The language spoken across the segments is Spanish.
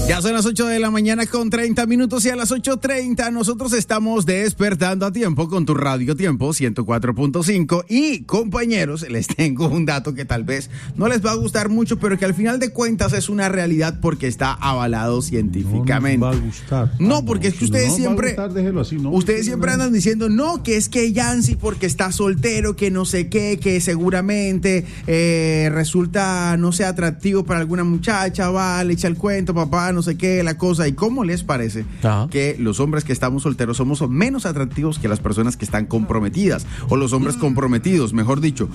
Ya son las 8 de la mañana con 30 minutos y a las 8:30 nosotros estamos despertando a tiempo con tu Radio Tiempo 104.5 y compañeros, les tengo un dato que tal vez no les va a gustar mucho, pero que al final de cuentas es una realidad porque está avalado científicamente. No nos va a gustar. No, porque es que ustedes no siempre, va a gustar, déjelo así, ¿no? ustedes siempre andan diciendo, no, que es que Yancy porque está soltero, que no sé qué, que seguramente resulta, no sé, atractivo para alguna muchacha, vale, echa el cuento, papá, no sé qué, la cosa. ¿Y cómo les parece que los hombres que estamos solteros somos menos atractivos que las personas que están comprometidas o los hombres comprometidos, mejor dicho?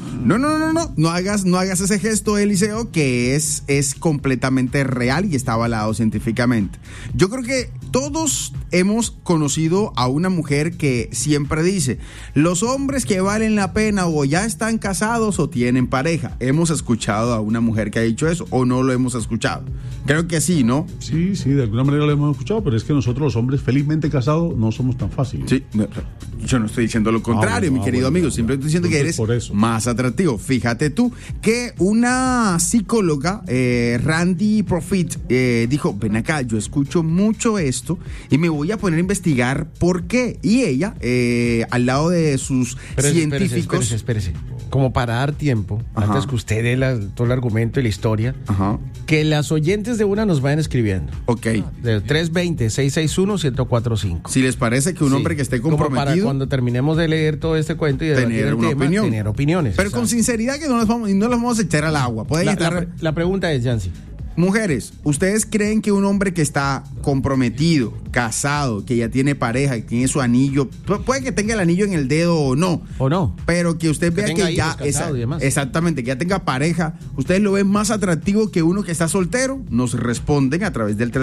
No hagas ese gesto, Eliseo, que es completamente real y está avalado científicamente. Yo creo que todos hemos conocido a una mujer que siempre dice, los hombres que valen la pena o ya están casados o tienen pareja. ¿Hemos escuchado a una mujer que ha dicho eso o no lo hemos escuchado? Creo que sí, ¿no? Sí, de alguna manera lo hemos escuchado, pero es que nosotros los hombres felizmente casados no somos tan fáciles. Sí, yo no estoy diciendo lo contrario, mi querido amigo, simplemente estoy diciendo que eres más atractivo. Fíjate tú que una psicóloga, Randy Profit, dijo, ven acá, yo escucho mucho esto y me voy a poner a investigar por qué. Y ella, al lado de sus científicos... Espérese. Como para dar tiempo, antes que usted dé todo el argumento y la historia, que las oyentes de una nos vayan escribiendo. Ok. De 320-661-1045. Si les parece que un hombre que esté comprometido... Como para cuando terminemos de leer todo este cuento y de tener una opinión. Tener opiniones. Pero con sinceridad, que no las vamos a echar al agua. La pregunta es, Yancy. Mujeres, ¿ustedes creen que un hombre que está comprometido, casado, que ya tiene pareja, que tiene su anillo, puede que tenga el anillo en el dedo o no, pero que usted vea que ya exactamente, que ya tenga pareja, ¿ustedes lo ven más atractivo que uno que está soltero? Nos responden a través del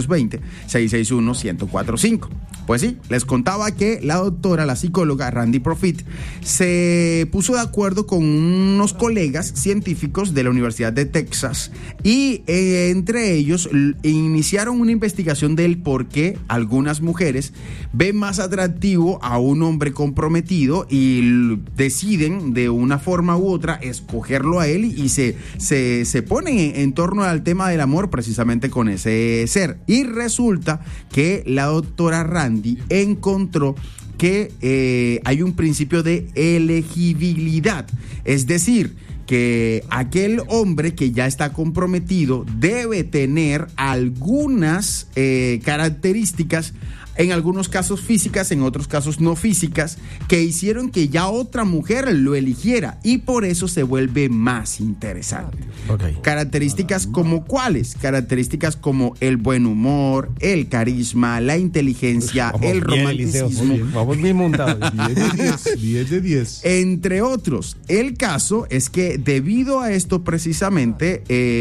320-661-1045. Pues sí, les contaba que la doctora, la psicóloga Randy Profit, se puso de acuerdo con unos colegas científicos de la Universidad de Texas y entre ellos iniciaron una investigación del por qué algunas mujeres ven más atractivo a un hombre comprometido y deciden de una forma u otra escogerlo a él y se ponen en torno al tema del amor precisamente con ese ser. Y resulta que la doctora Randy encontró que hay un principio de elegibilidad, es decir, que aquel hombre que ya está comprometido debe tener algunas características, en algunos casos físicas, en otros casos no físicas, que hicieron que ya otra mujer lo eligiera y por eso se vuelve más interesante. Características como ¿cuáles? Características como el buen humor, el carisma, la inteligencia, el romanticismo. Vamos bien montados. 10 de 10. Entre otros. El caso es que debido a esto precisamente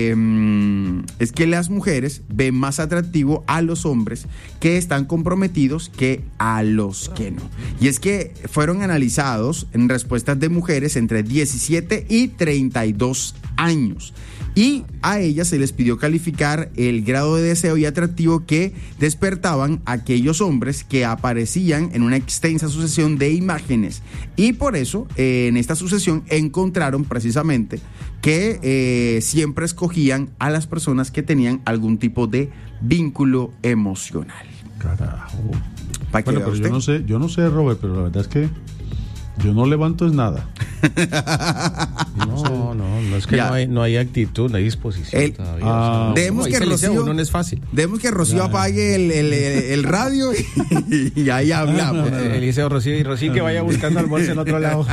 es que las mujeres ven más atractivo a los hombres que están comprometidos que a los que no. Y es que fueron analizados en respuestas de mujeres entre 17 y 32 años. Y a ellas se les pidió calificar el grado de deseo y atractivo que despertaban aquellos hombres que aparecían en una extensa sucesión de imágenes. Y por eso, en esta sucesión encontraron precisamente que siempre escogían a las personas que tenían algún tipo de vínculo emocional. Carajo. Bueno, pero yo no sé, Robert, pero la verdad es que yo no levanto es nada. No, es que no hay actitud, no hay disposición todavía. Debemos que Rocío, no es fácil. Debemos que Rocío apague el radio y ahí hablamos. Eliseo, Rocío que vaya buscando almuerzo en otro lado.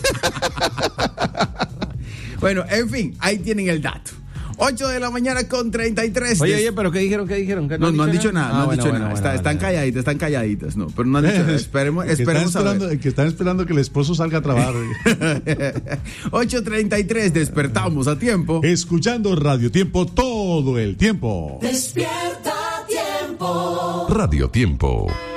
Bueno, en fin, ahí tienen el dato. 8 de la mañana con 33. Oye, pero ¿qué dijeron? No han dicho nada, no han dicho nada. Están calladitas, no, pero no han dicho nada. Esperemos a ver. Que están esperando que el esposo salga a trabajar. 8:33, despertamos a tiempo. Escuchando Radio Tiempo todo el tiempo. Despierta Tiempo. Radio Tiempo.